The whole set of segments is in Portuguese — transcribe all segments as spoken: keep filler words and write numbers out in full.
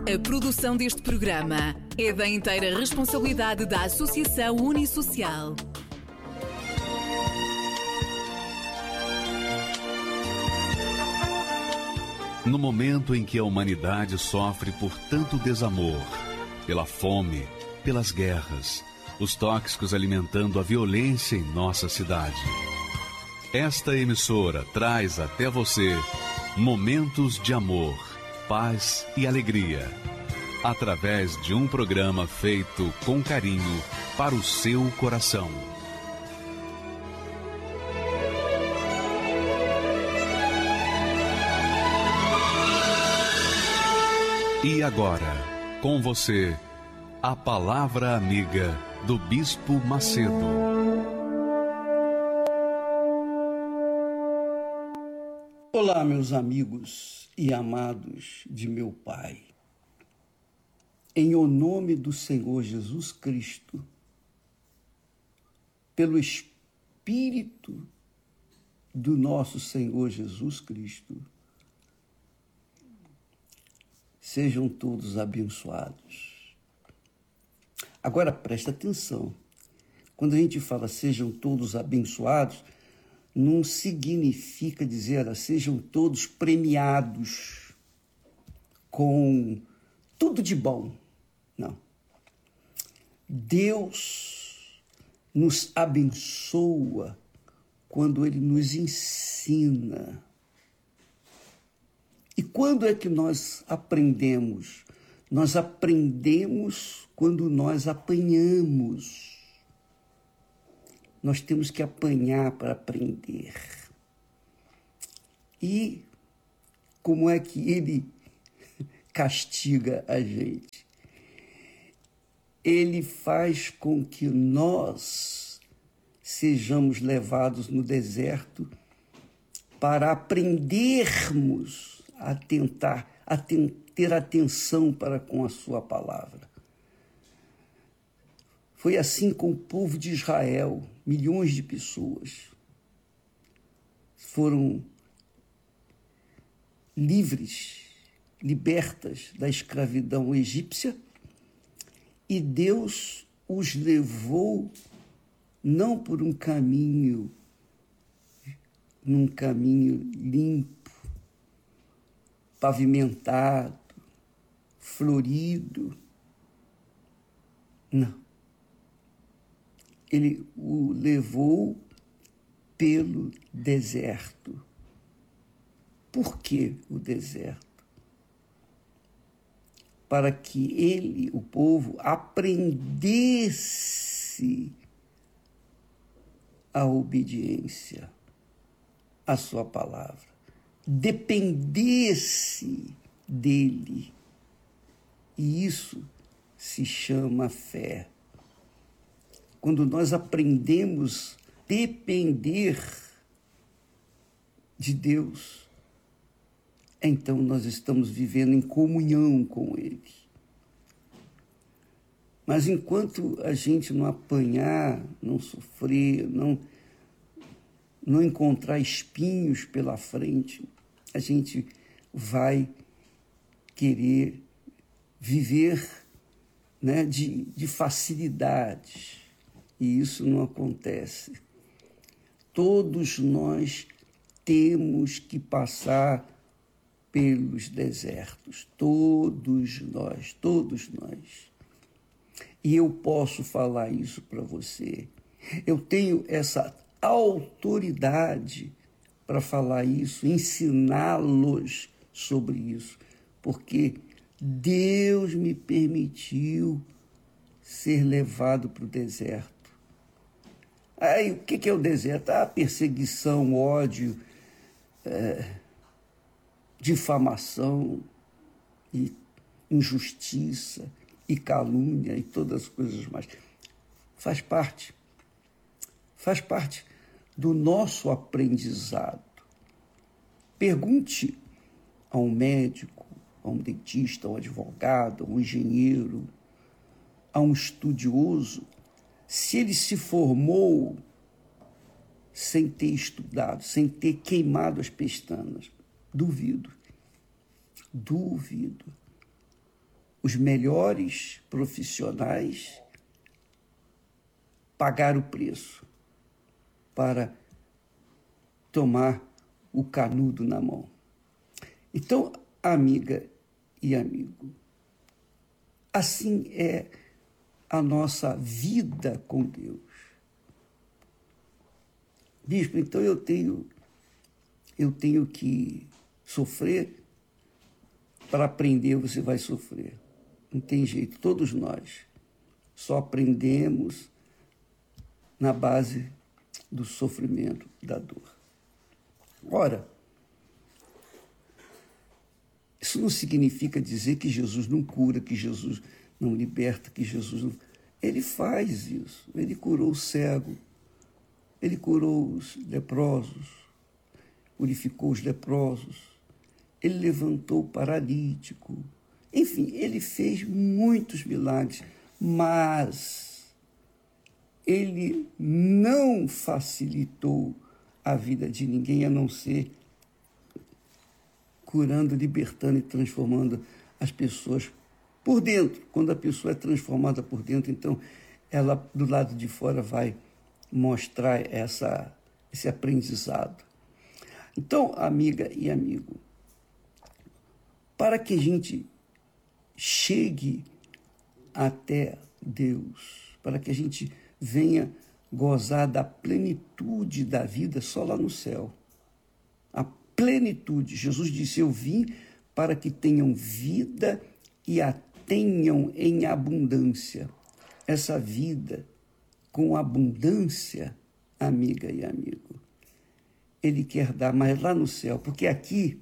A produção deste programa é da inteira responsabilidade da Associação Unisocial. No momento em que a humanidade sofre por tanto desamor, pela fome, pelas guerras, os tóxicos alimentando a violência em nossa cidade, esta emissora traz até você momentos de amor, paz e alegria, através de um programa feito com carinho para o seu coração. E agora, com você, a Palavra Amiga do Bispo Macedo. Olá, meus amigos e amados de meu Pai. Em o nome do Senhor Jesus Cristo, pelo Espírito do nosso Senhor Jesus Cristo, sejam todos abençoados. Agora presta atenção. Quando a gente fala sejam todos abençoados, não significa dizer sejam todos premiados com tudo de bom. Não. Deus nos abençoa quando Ele nos ensina. E quando é que nós aprendemos? Nós aprendemos quando nós apanhamos. Nós temos que apanhar para aprender. E como é que Ele castiga a gente? Ele faz com que nós sejamos levados no deserto para aprendermos a tentar, a ten, ter atenção para com a sua palavra. Foi assim com o povo de Israel, milhões de pessoas foram livres, libertas da escravidão egípcia, e Deus os levou não por um caminho, num caminho limpo, pavimentado, florido. Não. Ele o levou pelo deserto. Por que o deserto? Para que ele, o povo, aprendesse a obediência à sua palavra. Dependesse dele. E isso se chama fé. Quando nós aprendemos a depender de Deus, então nós estamos vivendo em comunhão com Ele. Mas enquanto a gente não apanhar, não sofrer, não, não encontrar espinhos pela frente, a gente vai querer viver, né, de, de facilidades. E isso não acontece. Todos nós temos que passar pelos desertos. Todos nós, todos nós. E eu posso falar isso para você. Eu tenho essa autoridade para falar isso, ensiná-los sobre isso, porque Deus me permitiu ser levado para o deserto. Aí, o que é o deserto? Ah, perseguição, ódio, é, difamação, e injustiça, e calúnia, e todas as coisas mais. Faz parte. Faz parte do nosso aprendizado. Pergunte a um médico, a um dentista, a um advogado, a um engenheiro, a um estudioso, se ele se formou sem ter estudado, sem ter queimado as pestanas. Duvido. Duvido. os melhores profissionais pagaram o preço para tomar o canudo na mão. Então, amiga e amigo, assim é a nossa vida com Deus. Bispo, então eu tenho, eu tenho que sofrer. Para aprender, você vai sofrer. Não tem jeito, todos nós só aprendemos na base do sofrimento, da dor. Ora, isso não significa dizer que Jesus não cura, que Jesus não liberta, que Jesus não... Ele faz isso. Ele curou o cego, ele curou os leprosos, purificou os leprosos, ele levantou o paralítico. Enfim, ele fez muitos milagres, mas ele não facilitou a vida de ninguém, a não ser curando, libertando e transformando as pessoas por dentro. Quando a pessoa é transformada por dentro, então ela, do lado de fora, vai mostrar essa, esse aprendizado. Então, amiga e amigo, para que a gente chegue até Deus, para que a gente venha gozar da plenitude da vida só lá no céu. A plenitude. Jesus disse, eu vim para que tenham vida e a tenham em abundância. Essa vida com abundância, amiga e amigo, ele quer dar mais lá no céu, porque aqui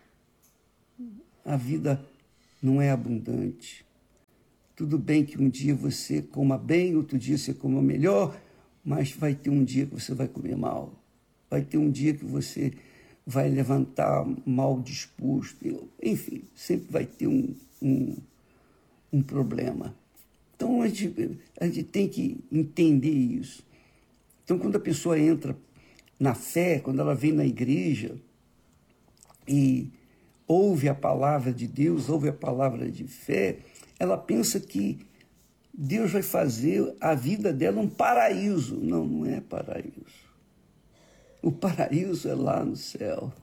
a vida não é abundante. Tudo bem que um dia você coma bem, outro dia você coma melhor, mas vai ter um dia que você vai comer mal. Vai ter um dia que você vai levantar mal disposto. Enfim, sempre vai ter um, um, um problema. Então, a gente, a gente tem que entender isso. Então, quando a pessoa entra na fé, quando ela vem na igreja e ouve a palavra de Deus, ouve a palavra de fé, ela pensa que Deus vai fazer a vida dela um paraíso. Não, não é paraíso. O paraíso é lá no céu.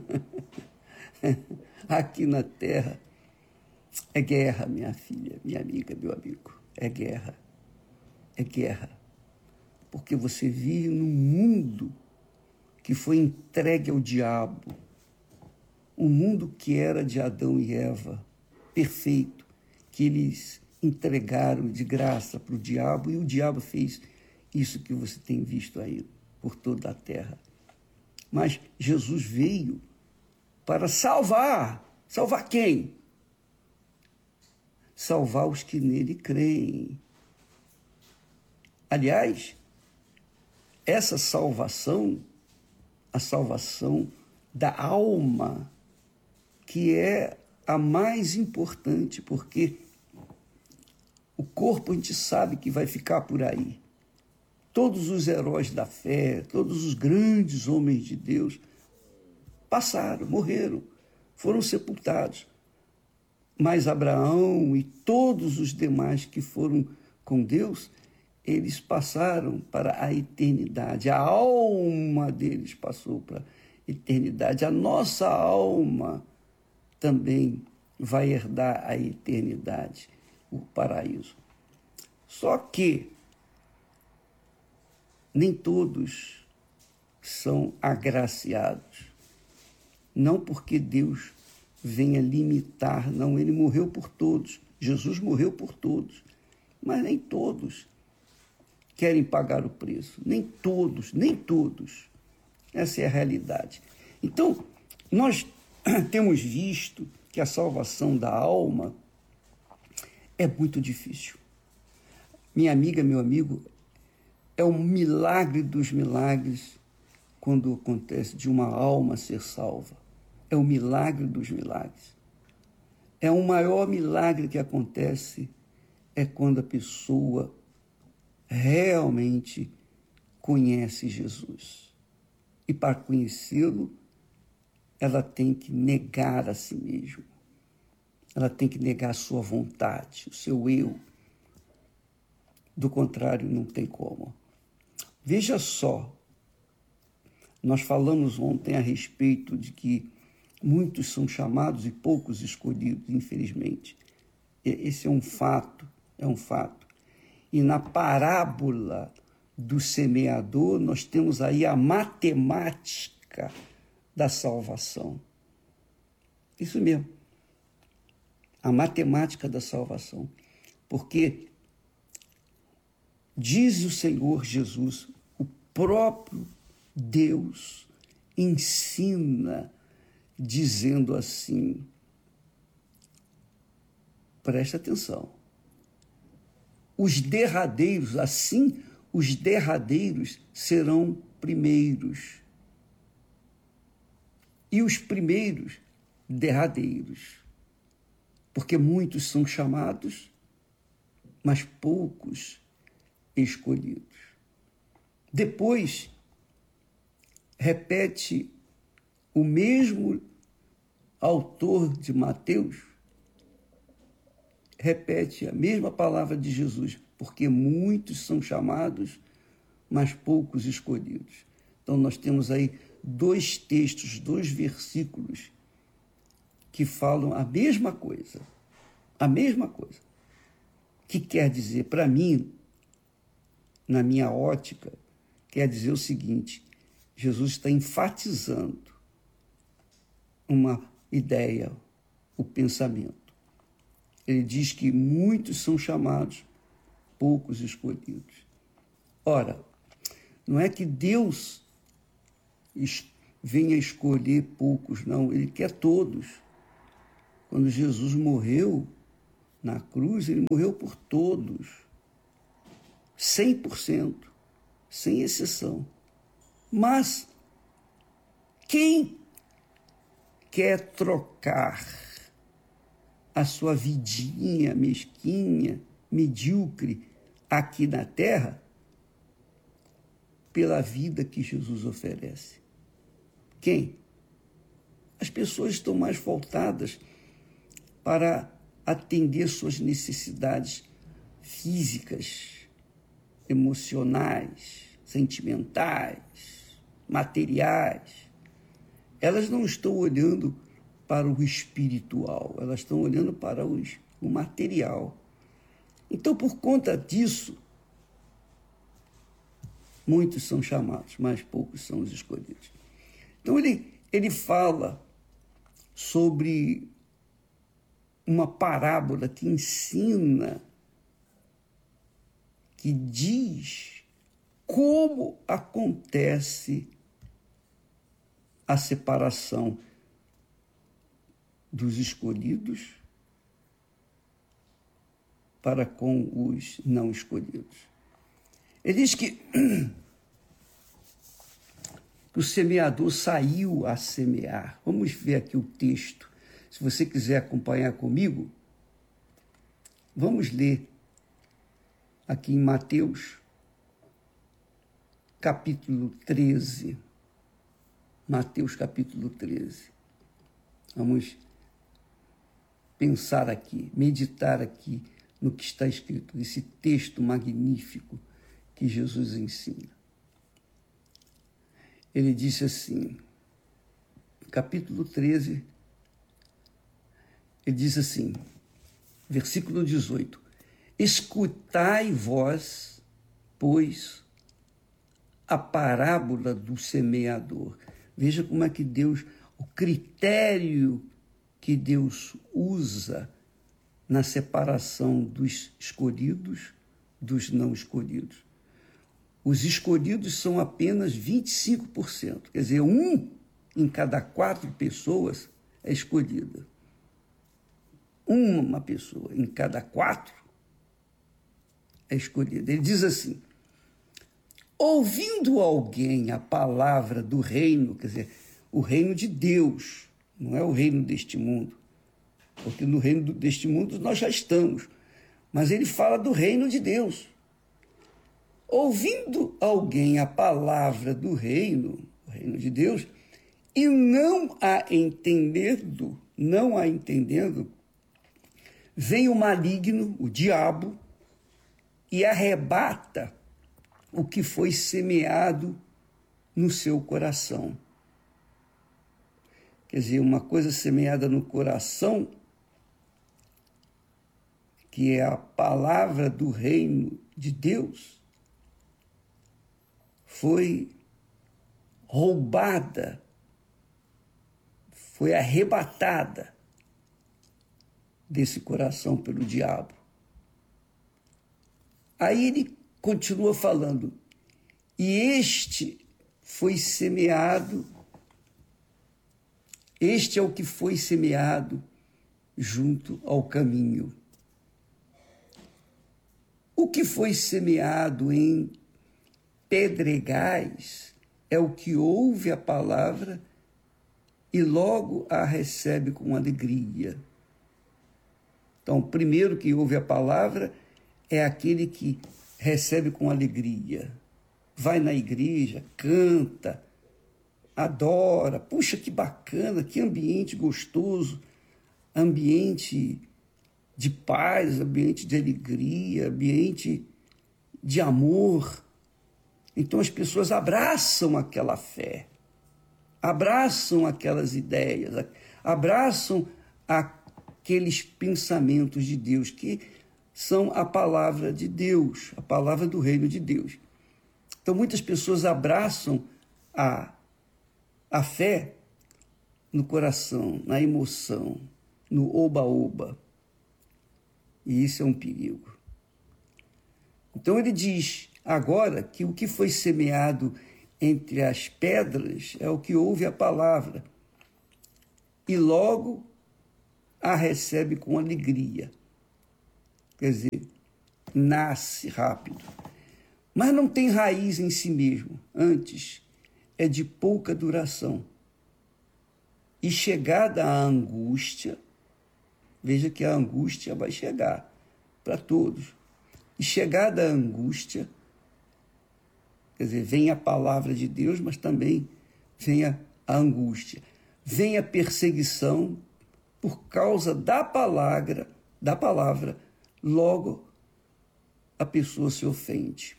Aqui na terra é guerra, minha filha, minha amiga, meu amigo. É guerra. É guerra. Porque você vive num mundo que foi entregue ao diabo. Um mundo que era de Adão e Eva, perfeito, que eles entregaram de graça para o diabo, e o diabo fez isso que você tem visto aí por toda a terra. Mas Jesus veio para salvar. Salvar quem? Salvar os que nele creem. Aliás, essa salvação, a salvação da alma, que é a mais importante, porque o corpo a gente sabe que vai ficar por aí. Todos os heróis da fé, todos os grandes homens de Deus passaram, morreram, foram sepultados. Mas Abraão e todos os demais que foram com Deus, eles passaram para a eternidade. A alma deles passou para a eternidade. A nossa alma também vai herdar a eternidade, o paraíso. Só que nem todos são agraciados. Não porque Deus venha limitar, não, ele morreu por todos. Jesus morreu por todos, mas nem todos querem pagar o preço. Nem todos, nem todos. Essa é a realidade. Então, nós temos visto que a salvação da alma é muito difícil. Minha amiga, meu amigo, é um milagre dos milagres quando acontece de uma alma ser salva. É o milagre dos milagres. É o maior milagre que acontece é quando a pessoa realmente conhece Jesus. E para conhecê-lo, ela tem que negar a si mesma. ela tem que negar a sua vontade, o seu eu. Do contrário, não tem como. Veja só, nós falamos ontem a respeito de que muitos são chamados e poucos escolhidos, infelizmente. Esse é um fato, é um fato. E na parábola do semeador, nós temos aí a matemática da salvação. Isso mesmo, a matemática da salvação. Porque diz o Senhor Jesus, o próprio Deus ensina dizendo assim, presta atenção, os derradeiros, assim, os derradeiros serão primeiros, e os primeiros derradeiros, porque muitos são chamados, mas poucos escolhidos. Depois, repete o mesmo autor de Mateus, repete a mesma palavra de Jesus, porque muitos são chamados, mas poucos escolhidos. Então, nós temos aí dois textos, dois versículos que falam a mesma coisa, a mesma coisa. Que quer dizer, para mim, na minha ótica, quer dizer o seguinte, Jesus está enfatizando uma ideia, o pensamento. Ele diz que muitos são chamados, poucos escolhidos. Ora, não é que Deus venha escolher poucos, não. Ele quer todos. Quando Jesus morreu na cruz, ele morreu por todos. cem por cento, sem exceção. Mas quem quer trocar a sua vidinha mesquinha, medíocre, aqui na terra, pela vida que Jesus oferece? Quem? As pessoas estão mais voltadas para atender suas necessidades físicas, emocionais, sentimentais, materiais. Elas não estão olhando para o espiritual, elas estão olhando para os, o material. Então, por conta disso, muitos são chamados, mas poucos são os escolhidos. Então, ele, ele fala sobre uma parábola que ensina, que diz como acontece a separação dos escolhidos para com os não escolhidos. Ele diz que o semeador saiu a semear. Vamos ver aqui o texto. Se você quiser acompanhar comigo, vamos ler aqui em Mateus, capítulo treze. Mateus, capítulo treze. Vamos pensar aqui, meditar aqui no que está escrito, esse texto magnífico que Jesus ensina. Ele disse assim, capítulo treze, ele diz assim, versículo dezoito, escutai vós, pois, a parábola do semeador. Veja como é que Deus, o critério que Deus usa na separação dos escolhidos dos não escolhidos. Os escolhidos são apenas vinte e cinco por cento, quer dizer, um em cada quatro pessoas é escolhida. Uma pessoa em cada quatro é escolhida. Ele diz assim, ouvindo alguém a palavra do reino, quer dizer, o reino de Deus, não é o reino deste mundo, porque no reino deste mundo nós já estamos, mas ele fala do reino de Deus. Ouvindo alguém a palavra do reino, o reino de Deus, e não a entendendo, não a entendendo, vem o maligno, o diabo, e arrebata o que foi semeado no seu coração. Quer dizer, uma coisa semeada no coração, que é a palavra do reino de Deus, foi roubada, foi arrebatada desse coração pelo diabo. Aí ele continua falando, e este foi semeado, este é o que foi semeado junto ao caminho. O que foi semeado em pedregais é o que ouve a palavra e logo a recebe com alegria. Então, o primeiro que ouve a palavra é aquele que recebe com alegria. Vai na igreja, canta, adora. Puxa, que bacana, que ambiente gostoso, ambiente de paz, ambiente de alegria, ambiente de amor. Então as pessoas abraçam aquela fé, abraçam aquelas ideias, abraçam aqueles pensamentos de Deus, que são a palavra de Deus, a palavra do reino de Deus. Então muitas pessoas abraçam a, a fé no coração, na emoção, no oba-oba. E isso é um perigo. Então ele diz agora que o que foi semeado entre as pedras é o que ouve a palavra e logo a recebe com alegria. Quer dizer, nasce rápido, mas não tem raiz em si mesmo. Antes, é de pouca duração. E chegada a angústia, veja que a angústia vai chegar para todos. E chegada a angústia, quer dizer, vem a palavra de Deus, mas também vem a angústia. Vem a perseguição por causa da palavra, da palavra, logo a pessoa se ofende.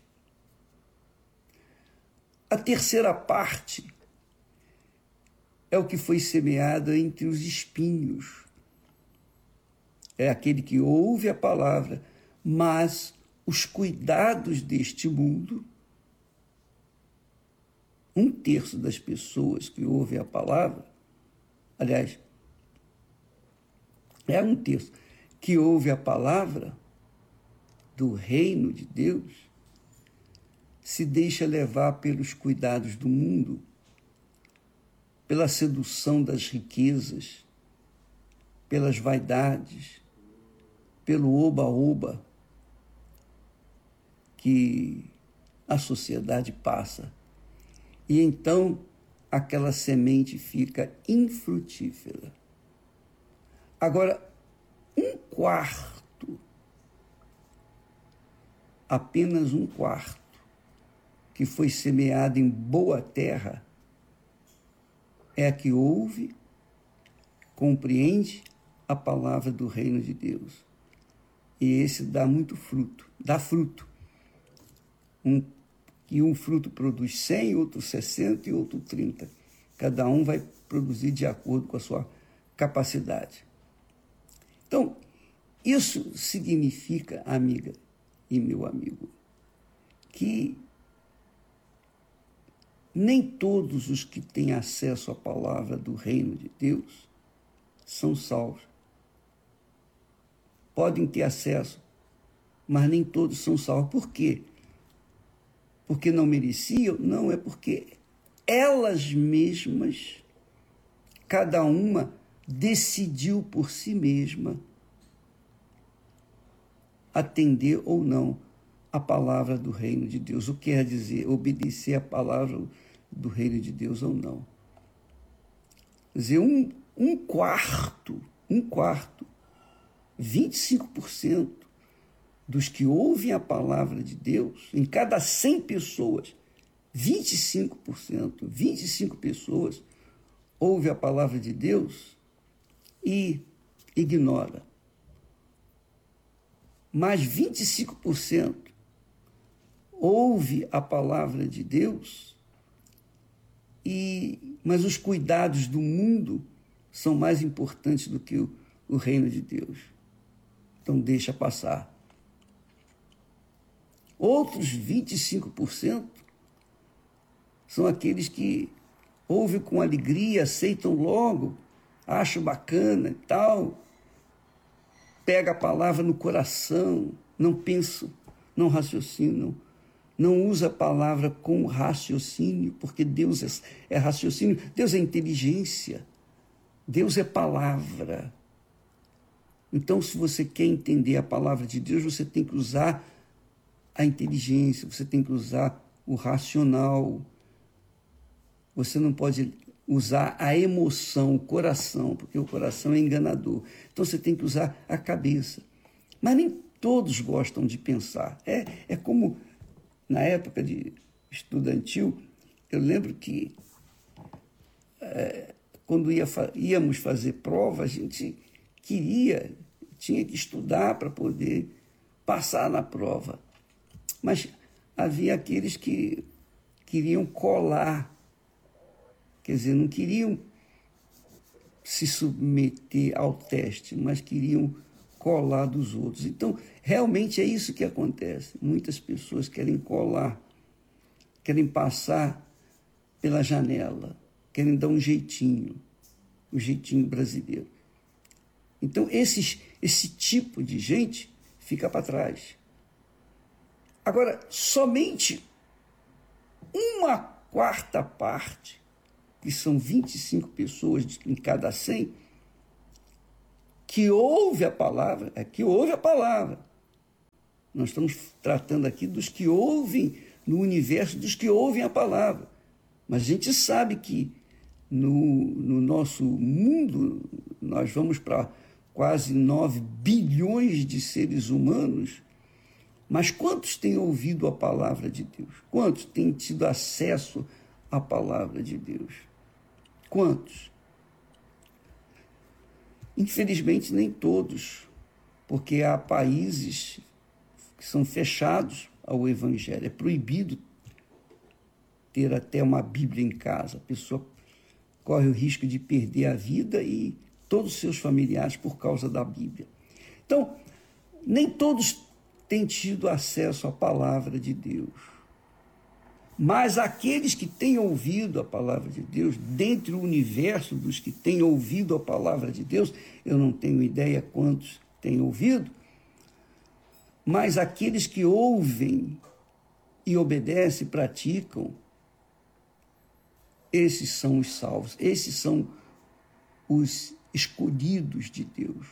A terceira parte é o que foi semeado entre os espinhos. É aquele que ouve a palavra, mas os cuidados deste mundo, um terço das pessoas que ouvem a palavra, aliás, é um terço que ouve a palavra do reino de Deus, se deixa levar pelos cuidados do mundo, pela sedução das riquezas, pelas vaidades, pelo oba-oba que a sociedade passa. E então aquela semente fica infrutífera. Agora, um quarto, apenas um quarto, que foi semeado em boa terra, é a que ouve, compreende a palavra do reino de Deus. E esse dá muito fruto, dá fruto. Um, e um fruto produz cem, outro sessenta e outro trinta. Cada um vai produzir de acordo com a sua capacidade. Então, isso significa, amiga e meu amigo, que nem todos os que têm acesso à palavra do reino de Deus são salvos. Podem ter acesso, mas nem todos são salvos. Por quê? Porque não mereciam? Não, é porque elas mesmas, cada uma decidiu por si mesma atender ou não a palavra do reino de Deus. O que quer dizer obedecer a palavra do reino de Deus ou não. Quer dizer, um, um quarto, um quarto, vinte e cinco por cento dos que ouvem a palavra de Deus, em cada cem pessoas, vinte e cinco por cento, vinte e cinco pessoas ouvem a palavra de Deus e ignora mas vinte e cinco por cento ouve a palavra de Deus, e, mas os cuidados do mundo são mais importantes do que o, o reino de Deus. Então deixa passar. Outros vinte e cinco por cento são aqueles que ouvem com alegria, aceitam logo, acham bacana e tal, pega a palavra no coração, não pensam, não raciocinam, não usa a palavra com raciocínio, porque Deus é, é raciocínio, Deus é inteligência, Deus é palavra. Então, se você quer entender a palavra de Deus, você tem que usar a inteligência, você tem que usar o racional. Você não pode usar a emoção, o coração, porque o coração é enganador. Então, você tem que usar a cabeça. Mas nem todos gostam de pensar. É, é como na época de estudantil, eu lembro que é, quando ia, íamos fazer prova, a gente queria, tinha que estudar para poder passar na prova. Mas havia aqueles que queriam colar, quer dizer, não queriam se submeter ao teste, mas queriam colar dos outros. Então, realmente é isso que acontece. Muitas pessoas querem colar, querem passar pela janela, querem dar um jeitinho, um jeitinho brasileiro. Então, esses, esse tipo de gente fica para trás. Agora, somente uma quarta parte, que são vinte e cinco pessoas em cada cem, que ouve a palavra, é que ouve a palavra. Nós estamos tratando aqui dos que ouvem no universo, dos que ouvem a palavra. Mas a gente sabe que no, no nosso mundo, nós vamos para quase nove bilhões de seres humanos, mas quantos têm ouvido a palavra de Deus? Quantos têm tido acesso à palavra de Deus? Quantos? Infelizmente, nem todos, porque há países que são fechados ao Evangelho. É proibido ter até uma Bíblia em casa. A pessoa corre o risco de perder a vida e todos os seus familiares por causa da Bíblia. Então, nem todos têm tido acesso à palavra de Deus. Mas aqueles que têm ouvido a palavra de Deus, dentre o universo dos que têm ouvido a palavra de Deus, eu não tenho ideia quantos têm ouvido, mas aqueles que ouvem e obedecem, praticam, esses são os salvos, esses são os escolhidos de Deus.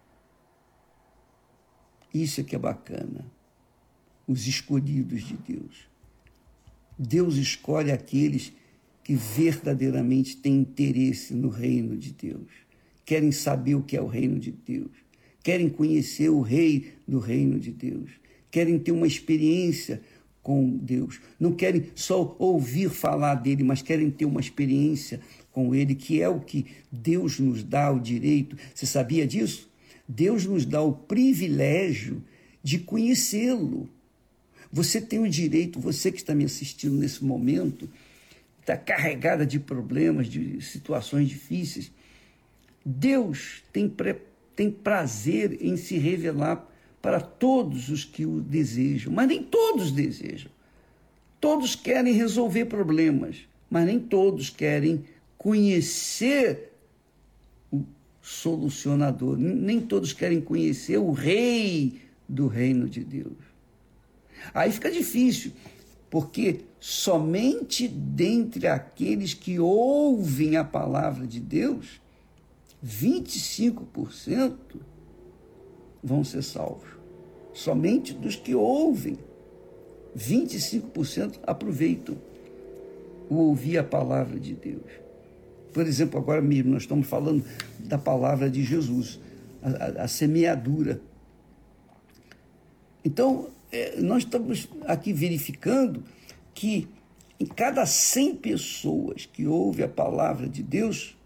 Isso é que é bacana, os escolhidos de Deus. Deus escolhe aqueles que verdadeiramente têm interesse no reino de Deus, querem saber o que é o reino de Deus, querem conhecer o rei do reino de Deus, querem ter uma experiência com Deus, não querem só ouvir falar dele, mas querem ter uma experiência com ele, que é o que Deus nos dá o direito. Você sabia disso? Deus nos dá o privilégio de conhecê-lo. Você tem o direito, você que está me assistindo nesse momento, está carregada de problemas, de situações difíceis. Deus tem, pre, tem prazer em se revelar para todos os que o desejam, mas nem todos desejam. Todos querem resolver problemas, mas nem todos querem conhecer o solucionador, nem todos querem conhecer o rei do reino de Deus. Aí fica difícil, porque somente dentre aqueles que ouvem a palavra de Deus, vinte e cinco por cento vão ser salvos. Somente dos que ouvem, vinte e cinco por cento aproveitam o ouvir a palavra de Deus. Por exemplo, agora mesmo nós estamos falando da palavra de Jesus, a, a, a semeadura. Então, nós estamos aqui verificando que em cada cem pessoas que ouvem a palavra de Deus,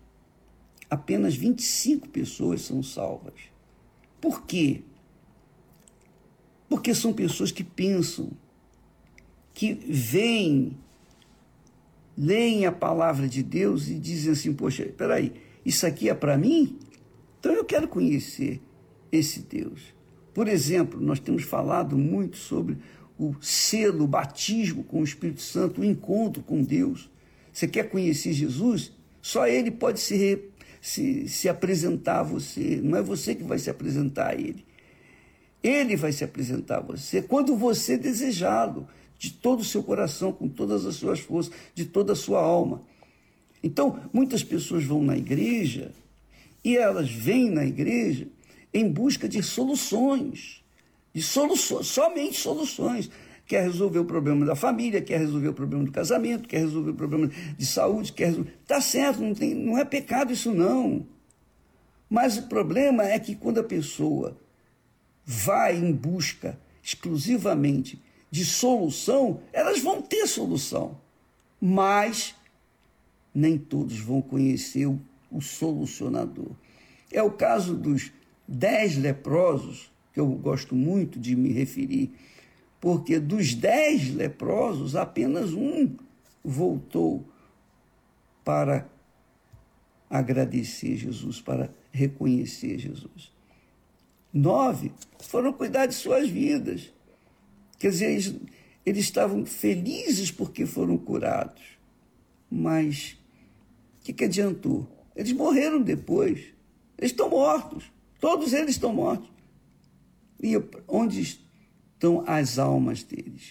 apenas vinte e cinco pessoas são salvas. Por quê? Porque são pessoas que pensam, que veem, leem a palavra de Deus e dizem assim, poxa, peraí, isso aqui é para mim? Então eu quero conhecer esse Deus. Por exemplo, nós temos falado muito sobre o selo, o batismo com o Espírito Santo, o encontro com Deus. Você quer conhecer Jesus? Só Ele pode se, se, se apresentar a você. Não é você que vai se apresentar a Ele. Ele vai se apresentar a você quando você desejá-lo, de todo o seu coração, com todas as suas forças, de toda a sua alma. Então, muitas pessoas vão na igreja e elas vêm na igreja em busca de soluções, de soluções, somente soluções. Quer resolver o problema da família, quer resolver o problema do casamento, quer resolver o problema de saúde, quer resolver... Tá certo, não, tem, não é pecado isso não. Mas o problema é que quando a pessoa vai em busca exclusivamente de solução, elas vão ter solução, mas nem todos vão conhecer o, o solucionador. É o caso dos dez leprosos, que eu gosto muito de me referir, porque dos dez leprosos, apenas um voltou para agradecer Jesus, para reconhecer Jesus. Nove foram cuidar de suas vidas. Quer dizer, eles, eles estavam felizes porque foram curados. Mas o que, que adiantou? Eles morreram depois. Eles estão mortos. Todos eles estão mortos. E onde estão as almas deles?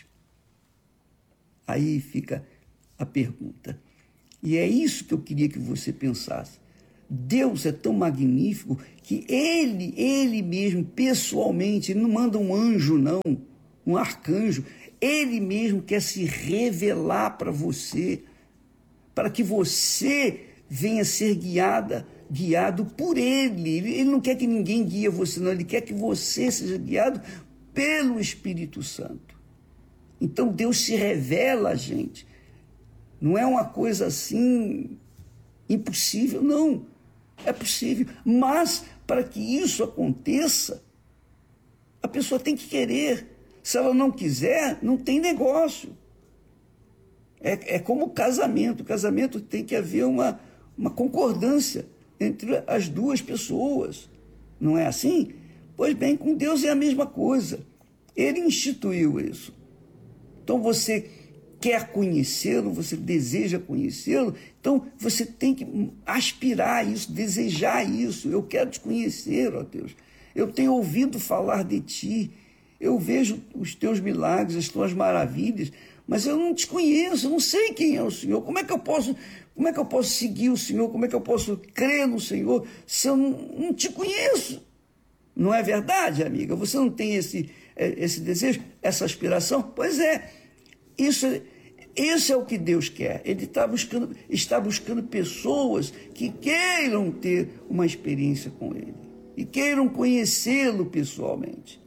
Aí fica a pergunta. E é isso que eu queria que você pensasse. Deus é tão magnífico que Ele, Ele mesmo, pessoalmente, Ele não manda um anjo, não, um arcanjo. Ele mesmo quer se revelar para você, para que você venha ser guiada, guiado por Ele. Ele não quer que ninguém guie você, não. Ele quer que você seja guiado pelo Espírito Santo. Então Deus se revela a gente. Não é uma coisa assim impossível, não. É possível. Mas para que isso aconteça, a pessoa tem que querer. Se ela não quiser, não tem negócio. É, é como o casamento. O casamento tem que haver uma, uma concordância entre as duas pessoas. Não é assim? Pois bem, com Deus é a mesma coisa. Ele instituiu isso. Então você quer conhecê-lo, você deseja conhecê-lo, então você tem que aspirar a isso, desejar isso. Eu quero te conhecer, ó Deus. Eu tenho ouvido falar de ti. Eu vejo os teus milagres, as tuas maravilhas, mas eu não te conheço, eu não sei quem é o Senhor. Como é que eu posso, como é que eu posso seguir o Senhor? Como é que eu posso crer no Senhor se eu não, não te conheço? Não é verdade, amiga? Você não tem esse, esse desejo, essa aspiração? Pois é, isso, isso é o que Deus quer. Ele está buscando, está buscando pessoas que queiram ter uma experiência com Ele e queiram conhecê-lo pessoalmente.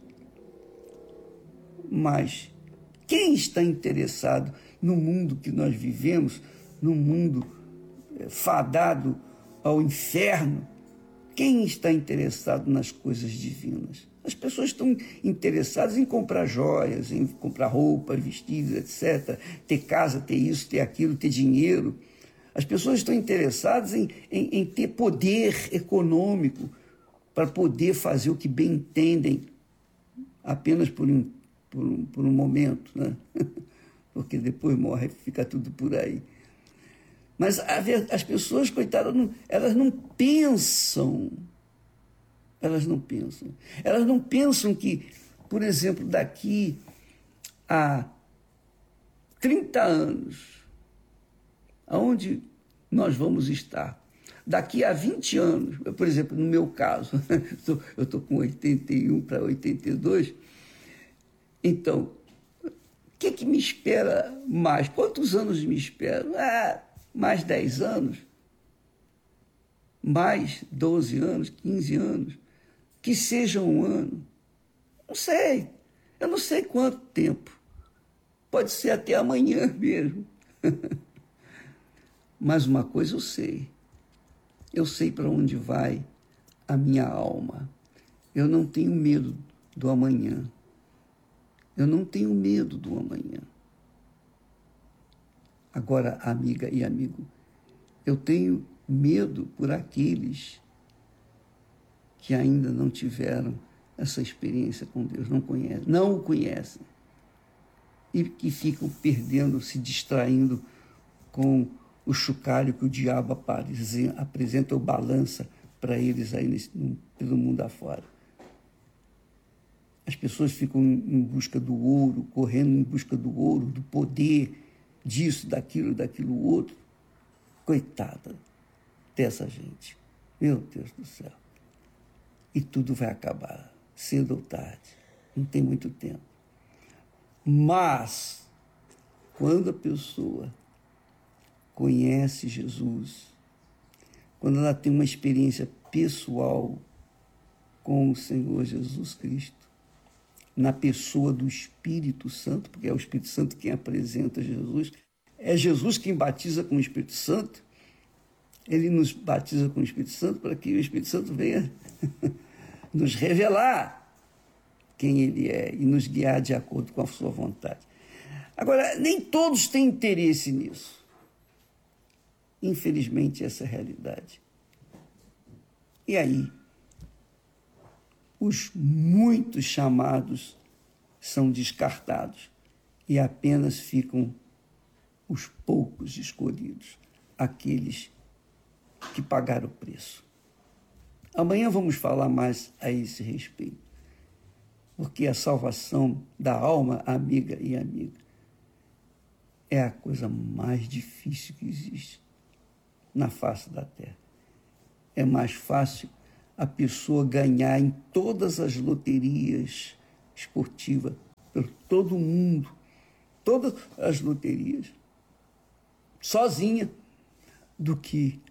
Mas quem está interessado no mundo que nós vivemos, no mundo fadado ao inferno, quem está interessado nas coisas divinas? As pessoas estão interessadas em comprar joias, em comprar roupas, vestidos, etcétera, ter casa, ter isso, ter aquilo, ter dinheiro. As pessoas estão interessadas em, em, em ter poder econômico para poder fazer o que bem entendem apenas por um Por um, por um momento, né? Porque depois morre, fica tudo por aí. Mas a, as pessoas, coitadas, não, elas não pensam, elas não pensam. Elas não pensam que, por exemplo, daqui a trinta anos, aonde nós vamos estar? Daqui a vinte anos, por exemplo, no meu caso, eu estou com oitenta e um para oitenta e dois, então, o que, que me espera mais? Quantos anos me esperam? Ah, mais dez anos? Mais doze anos, quinze anos? Que seja um ano? Não sei. Eu não sei quanto tempo. Pode ser até amanhã mesmo. Mas uma coisa eu sei. Eu sei para onde vai a minha alma. Eu não tenho medo do amanhã. Eu não tenho medo do amanhã. Agora, amiga e amigo, eu tenho medo por aqueles que ainda não tiveram essa experiência com Deus, não conhecem, não o conhecem, e que ficam perdendo, se distraindo com o chocalho que o diabo apresenta ou balança para eles aí nesse, pelo mundo afora. As pessoas ficam em busca do ouro, correndo em busca do ouro, do poder, disso, daquilo, daquilo outro. Coitada dessa gente. Meu Deus do céu. E tudo vai acabar, cedo ou tarde. Não tem muito tempo. Mas, quando a pessoa conhece Jesus, quando ela tem uma experiência pessoal com o Senhor Jesus Cristo, na pessoa do Espírito Santo, porque é o Espírito Santo quem apresenta Jesus, é Jesus quem batiza com o Espírito Santo, ele nos batiza com o Espírito Santo para que o Espírito Santo venha nos revelar quem ele é e nos guiar de acordo com a sua vontade. Agora, nem todos têm interesse nisso. Infelizmente, essa é a realidade. E aí, os muitos chamados são descartados e apenas ficam os poucos escolhidos, aqueles que pagaram o preço. Amanhã vamos falar mais a esse respeito, porque a salvação da alma, amiga e amiga, é a coisa mais difícil que existe na face da terra. É mais fácil a pessoa ganhar em todas as loterias esportivas, por todo o mundo, todas as loterias, sozinha, do que